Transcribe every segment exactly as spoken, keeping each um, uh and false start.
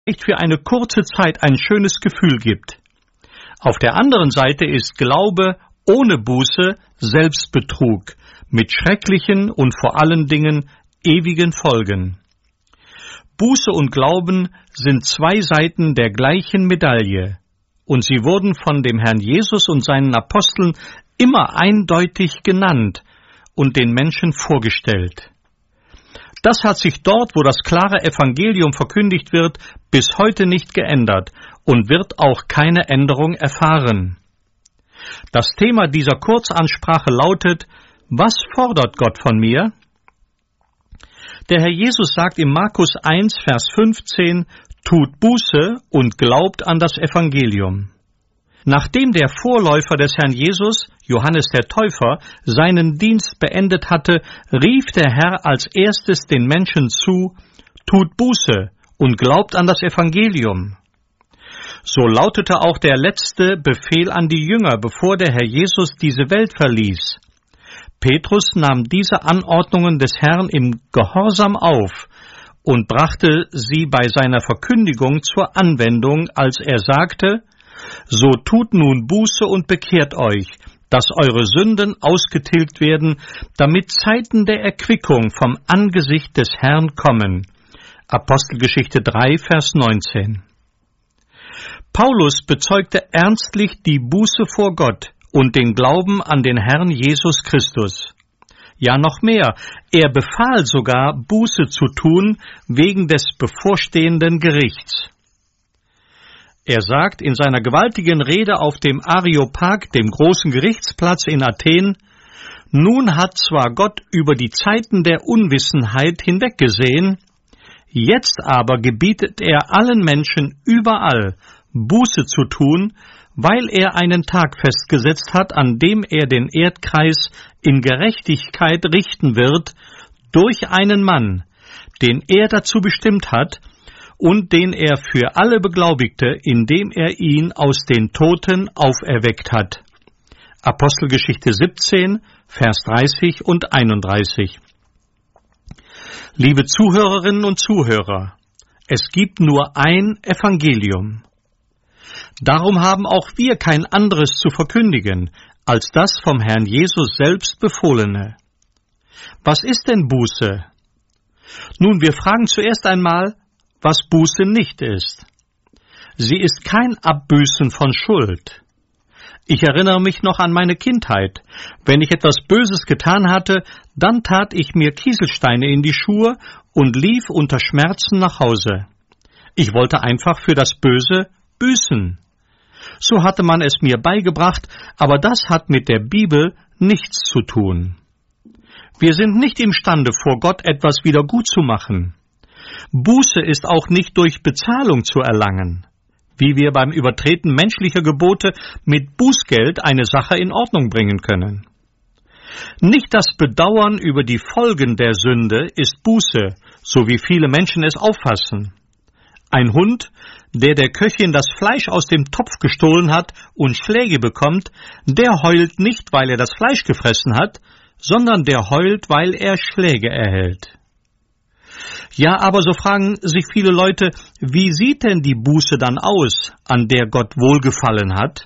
für eine kurze Zeit ein schönes Gefühl gibt. Auf der anderen Seite ist Glaube ohne Buße Selbstbetrug mit schrecklichen und vor allen Dingen ewigen Folgen. Buße und Glauben sind zwei Seiten der gleichen Medaille, und sie wurden von dem Herrn Jesus und seinen Aposteln immer eindeutig genannt und den Menschen vorgestellt. Das hat sich dort, wo das klare Evangelium verkündigt wird, bis heute nicht geändert und wird auch keine Änderung erfahren. Das Thema dieser Kurzansprache lautet: Was fordert Gott von mir? Der Herr Jesus sagt in Markus eins, Vers fünfzehn, tut Buße und glaubt an das Evangelium. Nachdem der Vorläufer des Herrn Jesus, Johannes der Täufer, seinen Dienst beendet hatte, rief der Herr als erstes den Menschen zu: Tut Buße und glaubt an das Evangelium. So lautete auch der letzte Befehl an die Jünger, bevor der Herr Jesus diese Welt verließ. Petrus nahm diese Anordnungen des Herrn im Gehorsam auf und brachte sie bei seiner Verkündigung zur Anwendung, als er sagte: So tut nun Buße und bekehrt euch, dass eure Sünden ausgetilgt werden, damit Zeiten der Erquickung vom Angesicht des Herrn kommen. Apostelgeschichte drei, Vers neunzehn. Paulus bezeugte ernstlich die Buße vor Gott und den Glauben an den Herrn Jesus Christus. Ja, noch mehr, er befahl sogar, Buße zu tun wegen des bevorstehenden Gerichts. Er sagt in seiner gewaltigen Rede auf dem Areopag, dem großen Gerichtsplatz in Athen: Nun hat zwar Gott über die Zeiten der Unwissenheit hinweggesehen, jetzt aber gebietet er allen Menschen überall, Buße zu tun, weil er einen Tag festgesetzt hat, an dem er den Erdkreis in Gerechtigkeit richten wird, durch einen Mann, den er dazu bestimmt hat und den er für alle beglaubigte, indem er ihn aus den Toten auferweckt hat. Apostelgeschichte siebzehn, Vers dreißig und einunddreißig. Liebe Zuhörerinnen und Zuhörer, es gibt nur ein Evangelium. Darum haben auch wir kein anderes zu verkündigen, als das vom Herrn Jesus selbst befohlene. Was ist denn Buße? Nun, wir fragen zuerst einmal, was Buße nicht ist. Sie ist kein Abbüßen von Schuld. Ich erinnere mich noch an meine Kindheit. Wenn ich etwas Böses getan hatte, dann tat ich mir Kieselsteine in die Schuhe und lief unter Schmerzen nach Hause. Ich wollte einfach für das Böse büßen. So hatte man es mir beigebracht, aber das hat mit der Bibel nichts zu tun. Wir sind nicht imstande, vor Gott etwas wieder gut zu machen. Buße ist auch nicht durch Bezahlung zu erlangen, wie wir beim Übertreten menschlicher Gebote mit Bußgeld eine Sache in Ordnung bringen können. Nicht das Bedauern über die Folgen der Sünde ist Buße, so wie viele Menschen es auffassen. Ein Hund, der der Köchin das Fleisch aus dem Topf gestohlen hat und Schläge bekommt, der heult nicht, weil er das Fleisch gefressen hat, sondern der heult, weil er Schläge erhält. Ja, aber so fragen sich viele Leute, wie sieht denn die Buße dann aus, an der Gott wohlgefallen hat?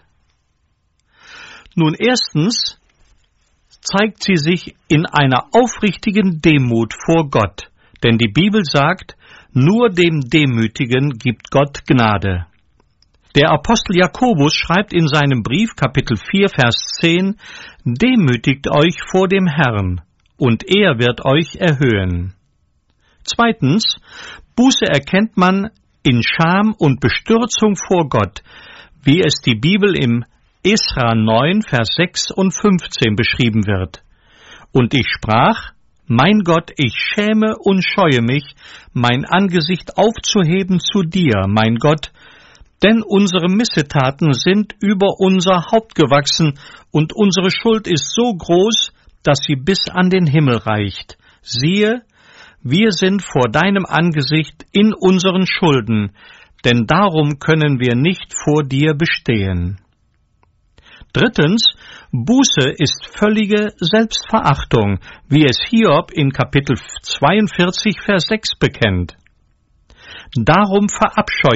Nun, erstens zeigt sie sich in einer aufrichtigen Demut vor Gott, denn die Bibel sagt, nur dem Demütigen gibt Gott Gnade. Der Apostel Jakobus schreibt in seinem Brief, Kapitel vier, Vers zehn, Demütigt euch vor dem Herrn, und er wird euch erhöhen. Zweitens, Buße erkennt man in Scham und Bestürzung vor Gott, wie es die Bibel im Esra neun, Vers sechs und fünfzehn beschrieben wird. Und ich sprach: Mein Gott, ich schäme und scheue mich, mein Angesicht aufzuheben zu dir, mein Gott, denn unsere Missetaten sind über unser Haupt gewachsen, und unsere Schuld ist so groß, dass sie bis an den Himmel reicht. Siehe, wir sind vor deinem Angesicht in unseren Schulden, denn darum können wir nicht vor dir bestehen. Drittens, Buße ist völlige Selbstverachtung, wie es Hiob in Kapitel zweiundvierzig, Vers sechs bekennt. Darum verabscheue